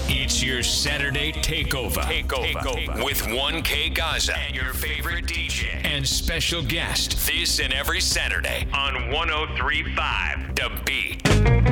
It's your Saturday takeover. With 1K Gaza and your favorite DJ and special guest. This and every Saturday on 103.5 The Beat.